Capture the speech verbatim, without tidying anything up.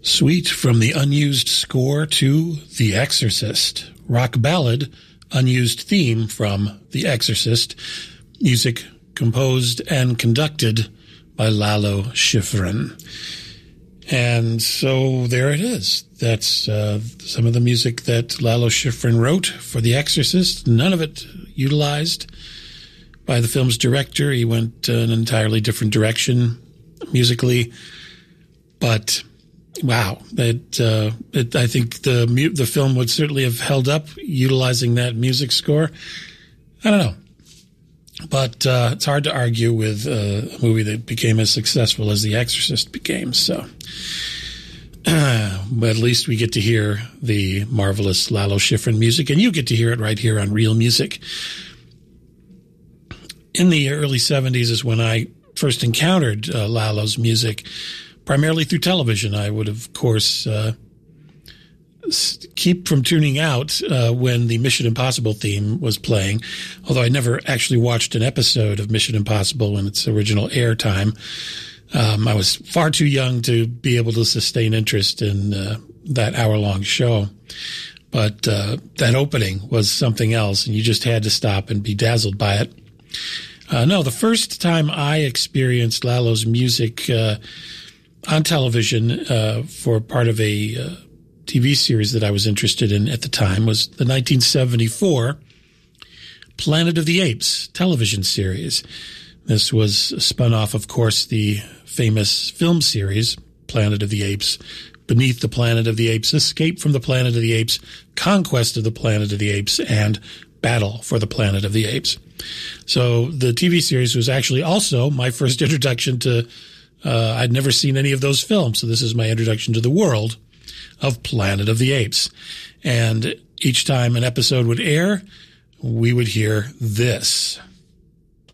Suite from the unused score to The Exorcist. Rock ballad, unused theme from The Exorcist. Music composed and conducted by Lalo Schifrin. And so there it is. That's uh, some of the music that Lalo Schifrin wrote for The Exorcist. None of it utilized by the film's director. He went uh, an entirely different direction musically. But wow, it, uh, it, I think the the film would certainly have held up utilizing that music score. I don't know. But uh, it's hard to argue with uh, a movie that became as successful as The Exorcist became. So, uh, but at least we get to hear the marvelous Lalo Schifrin music, and you get to hear it right here on Real Music. In the early seventies is when I first encountered uh, Lalo's music, primarily through television. I would, of course, uh, keep from tuning out uh, when the Mission Impossible theme was playing, although I never actually watched an episode of Mission Impossible in its original airtime. Um, I was far too young to be able to sustain interest in uh, that hour-long show. But uh, that opening was something else, and you just had to stop and be dazzled by it. Uh, no, the first time I experienced Lalo's music uh, on television uh, for part of a uh, T V series that I was interested in at the time was the nineteen seventy-four Planet of the Apes television series. This was spun off, of course, the famous film series, Planet of the Apes, Beneath the Planet of the Apes, Escape from the Planet of the Apes, Conquest of the Planet of the Apes, and Battle for the Planet of the Apes. So the T V series was actually also my first introduction to, uh, I'd never seen any of those films, so this is my introduction to the world of Planet of the Apes. And each time an episode would air, we would hear this.